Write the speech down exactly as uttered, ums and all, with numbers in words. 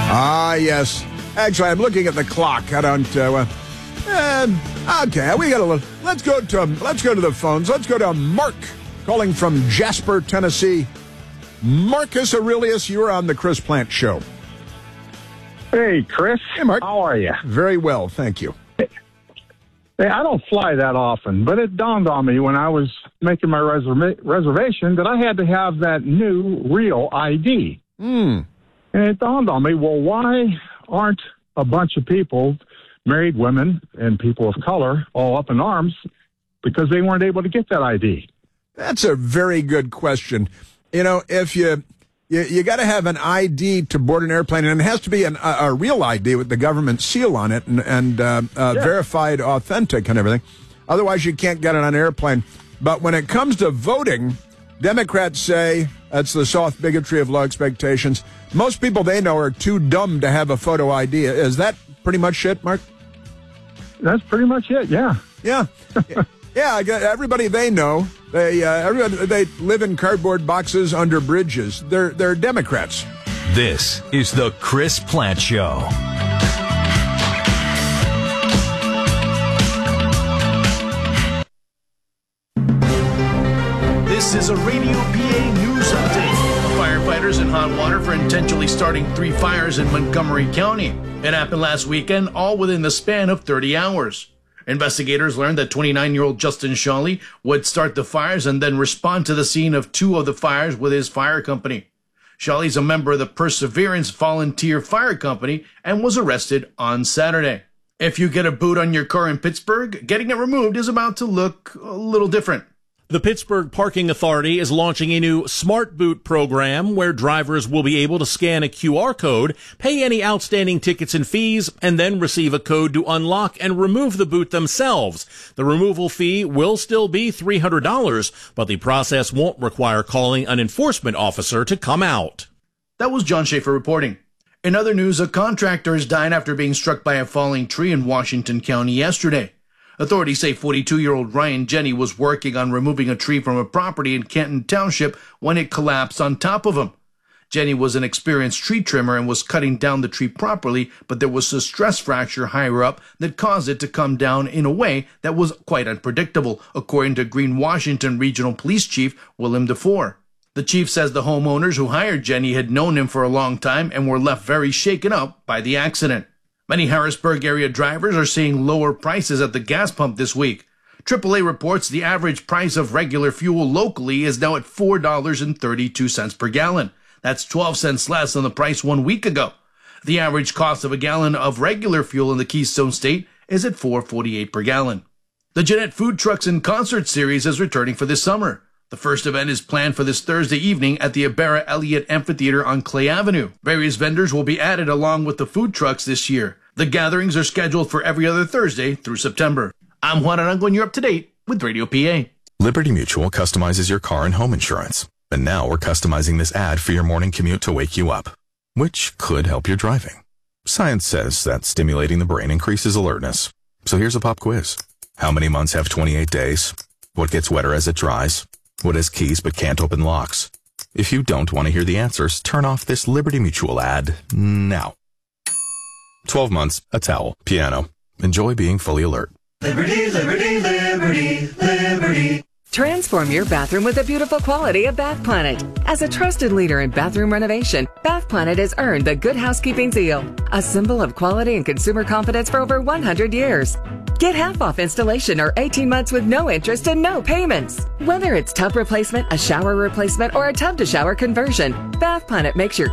Ah, yes. Actually, I'm looking at the clock. I don't. Uh, uh, okay, we got a little. Let's go to. Let's go to the phones. Let's go to Mark, calling from Jasper, Tennessee. Marcus Aurelius, you're on the Chris Plant Show. Hey, Chris. Hey, Mark. How are you? Very well, thank you. Hey, I don't fly that often, but it dawned on me when I was making my reserva- reservation that I had to have that new real I D. Hmm. And it dawned on me, well, why aren't a bunch of people, married women and people of color, all up in arms because they weren't able to get that I D? That's a very good question. You know, if you you, you got to have an I D to board an airplane, and it has to be an, a, a real I D with the government seal on it and, and uh, uh, yeah. verified, authentic, and everything. Otherwise, you can't get it on an airplane. But when it comes to voting, Democrats say that's the soft bigotry of low expectations. Most people they know are too dumb to have a photo I D. Is that pretty much it, Mark? That's pretty much it, yeah. Yeah. Yeah, I got everybody they know. They uh, everybody they live in cardboard boxes under bridges. They're they're Democrats. This is the Chris Plant Show. This is a Radio P A news update. Firefighters in hot water for intentionally starting three fires in Montgomery County. It happened last weekend, all within the span of thirty hours. Investigators learned that twenty-nine-year-old Justin Shawley would start the fires and then respond to the scene of two of the fires with his fire company. Shawley's a member of the Perseverance Volunteer Fire Company and was arrested on Saturday. If you get a boot on your car in Pittsburgh, getting it removed is about to look a little different. The Pittsburgh Parking Authority is launching a new Smart Boot program where drivers will be able to scan a Q R code, pay any outstanding tickets and fees, and then receive a code to unlock and remove the boot themselves. The removal fee will still be three hundred dollars, but the process won't require calling an enforcement officer to come out. That was John Schaefer reporting. In other news, a contractor has died after being struck by a falling tree in Washington County yesterday. Authorities say forty-two-year-old Ryan Jenny was working on removing a tree from a property in Canton Township when it collapsed on top of him. Jenny was an experienced tree trimmer and was cutting down the tree properly, but there was a stress fracture higher up that caused it to come down in a way that was quite unpredictable, according to Green Washington Regional Police Chief Willem DeFore. The chief says the homeowners who hired Jenny had known him for a long time and were left very shaken up by the accident. Many Harrisburg area drivers are seeing lower prices at the gas pump this week. triple A reports the average price of regular fuel locally is now at four dollars and thirty-two cents per gallon. That's twelve cents less than the price one week ago. The average cost of a gallon of regular fuel in the Keystone State is at four dollars and forty-eight cents per gallon. The Jeanette Food Trucks in Concert series is returning for this summer. The first event is planned for this Thursday evening at the Ibarra Elliott Amphitheater on Clay Avenue. Various vendors will be added along with the food trucks this year. The gatherings are scheduled for every other Thursday through September. I'm Juan Arango, and you're up to date with Radio P A. Liberty Mutual customizes your car and home insurance. And now we're customizing this ad for your morning commute to wake you up, which could help your driving. Science says that stimulating the brain increases alertness. So here's a pop quiz. How many months have twenty-eight days? What gets wetter as it dries? What has keys but can't open locks? If you don't want to hear the answers, turn off this Liberty Mutual ad now. twelve months, a towel, piano. Enjoy being fully alert. Liberty, liberty, liberty, liberty. Transform your bathroom with the beautiful quality of Bath Planet. As a trusted leader in bathroom renovation, Bath Planet has earned the Good Housekeeping seal, a symbol of quality and consumer confidence for over one hundred years. Get half off installation or eighteen months with no interest and no payments. Whether it's tub replacement, a shower replacement, or a tub to shower conversion, Bath Planet makes your